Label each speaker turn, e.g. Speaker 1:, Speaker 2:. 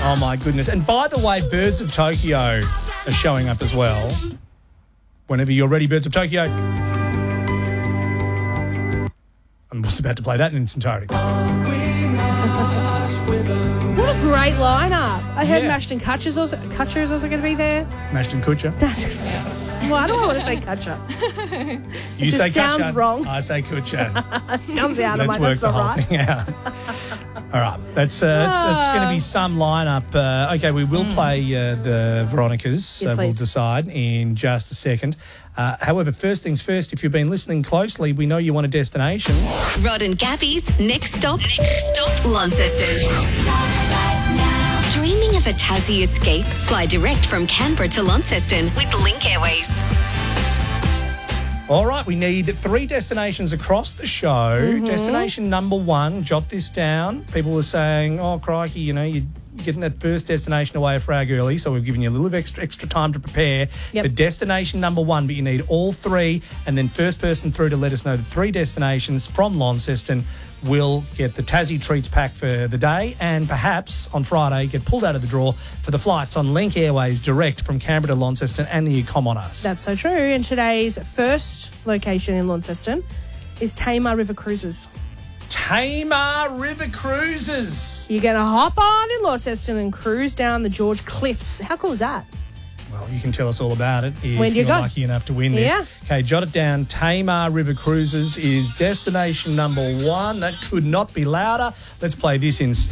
Speaker 1: Oh, my goodness. And by the way, Birds of Tokyo are showing up as well. Whenever you're ready, Birds of Tokyo. I was about to play that in its entirety.
Speaker 2: What a great lineup. I heard
Speaker 1: Yeah.
Speaker 2: Mashed and Kutcher's also going to be there.
Speaker 1: Mashed and Kutcher.
Speaker 2: Why do I want to say Kutcher?
Speaker 1: You
Speaker 2: just
Speaker 1: say
Speaker 2: sounds
Speaker 1: Kutcher,
Speaker 2: wrong.
Speaker 1: I say Kutcher.
Speaker 2: Comes out of
Speaker 1: Let's
Speaker 2: my
Speaker 1: work
Speaker 2: that's
Speaker 1: the
Speaker 2: not
Speaker 1: whole
Speaker 2: right.
Speaker 1: thing out. All right, that's it's going to be some lineup. Okay, we will play the Veronicas.
Speaker 2: Yes,
Speaker 1: We'll
Speaker 2: please.
Speaker 1: decide in just a second. However, first things first, if you've been listening closely, we know you want a destination.
Speaker 3: Rod and Gabby's Next Stop, Launceston. Dreaming of a Tassie escape? Fly direct from Canberra to Launceston with Link Airways.
Speaker 1: All right, we need 3 destinations across the show.
Speaker 2: Mm-hmm.
Speaker 1: Destination number 1, jot this down. People were saying, oh, crikey, you're getting that first destination away a frag early, so we've given you a little bit extra time to prepare
Speaker 2: Yep.
Speaker 1: for destination number 1, but you need all 3, and then first person through to let us know the 3 destinations from Launceston will get the Tassie Treats pack for the day, and perhaps on Friday get pulled out of the draw for the flights on Link Airways direct from Canberra to Launceston and the Ecom on us.
Speaker 2: That's so true. And today's first location in Launceston is Tamar River Cruises.
Speaker 1: Tamar River Cruises.
Speaker 2: You're going to hop on in Launceston and cruise down the George Cliffs. How cool is that?
Speaker 1: Well, you can tell us all about it if
Speaker 2: When do you
Speaker 1: you're
Speaker 2: go?
Speaker 1: lucky enough to win this.
Speaker 2: Yeah.
Speaker 1: Okay, jot it down. Tamar River Cruises is destination number 1. That could not be louder. Let's play this instead.